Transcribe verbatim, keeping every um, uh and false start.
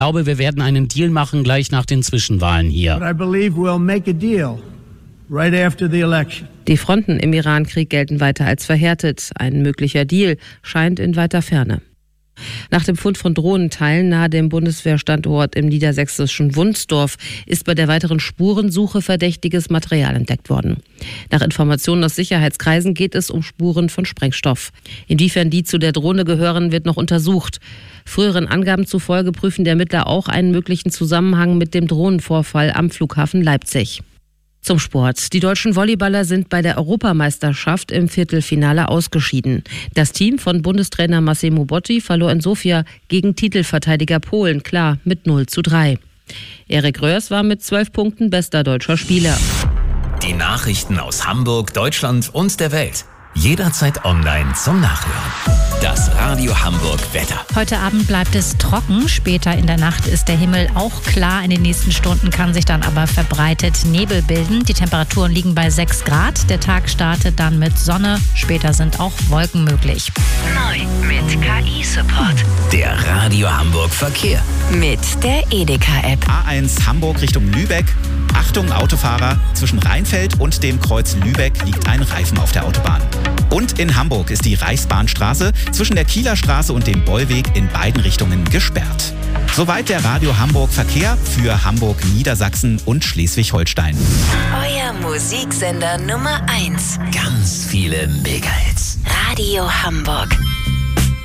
Ich glaube, wir werden einen Deal machen gleich nach den Zwischenwahlen hier. But I believe we'll make a deal right after the election. Die Fronten im Iran-Krieg gelten weiter als verhärtet. Ein möglicher Deal scheint in weiter Ferne. Nach dem Fund von Drohnenteilen nahe dem Bundeswehrstandort im niedersächsischen Wunsdorf ist bei der weiteren Spurensuche verdächtiges Material entdeckt worden. Nach Informationen aus Sicherheitskreisen geht es um Spuren von Sprengstoff. Inwiefern die zu der Drohne gehören, wird noch untersucht. Früheren Angaben zufolge prüfen die Ermittler auch einen möglichen Zusammenhang mit dem Drohnenvorfall am Flughafen Leipzig. Zum Sport. Die deutschen Volleyballer sind bei der Europameisterschaft im Viertelfinale ausgeschieden. Das Team von Bundestrainer Massimo Botti verlor in Sofia gegen Titelverteidiger Polen, klar, mit null zu drei. Erik Röhrs war mit zwölf Punkten bester deutscher Spieler. Die Nachrichten aus Hamburg, Deutschland und der Welt. Jederzeit online zum Nachhören. Das Radio Hamburg Wetter. Heute Abend bleibt es trocken. Später in der Nacht ist der Himmel auch klar. In den nächsten Stunden kann sich dann aber verbreitet Nebel bilden. Die Temperaturen liegen bei sechs Grad. Der Tag startet dann mit Sonne. Später sind auch Wolken möglich. Neu mit K I-Support. Der Radio Hamburg Verkehr. Mit der Edeka-App. A eins Hamburg Richtung Lübeck. Achtung Autofahrer, zwischen Rheinfeld und dem Kreuz Lübeck liegt ein Reifen auf der Autobahn. Und in Hamburg ist die Reichsbahnstraße zwischen der Kieler Straße und dem Bollweg in beiden Richtungen gesperrt. Soweit der Radio Hamburg Verkehr für Hamburg, Niedersachsen und Schleswig-Holstein. Euer Musiksender Nummer eins. Ganz viele Megahits. Radio Hamburg.